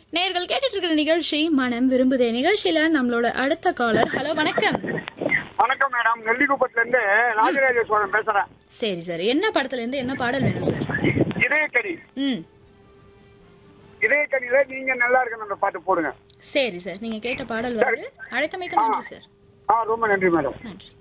நேர்கள் கேட்டுட்டு இருக்கிற நிகழ்ச்சி மனம் விரும்புதே. நிகழ்ச்சியில நம்மளோட அடுத்த காலர். ஹலோ, வணக்கம். வணக்கம் மேடம், நெல்லிக்குப்பத்துல இருந்து ராஜராஜ சோழன் பேசுறேன். சரி சார், என்ன படத்துல இருந்து என்ன பாடல் வேணும் சார்? இதயக்கடி. இதயக்கடியில நீங்க நல்லா இருக்கணும் அந்த பாட்டு போடுங்க. சரி சார், நீங்க கேட்ட பாடல் வருது. அழைத்தமைக்கு நன்றி சார். ரொம்ப நன்றி மேடம். நன்றி.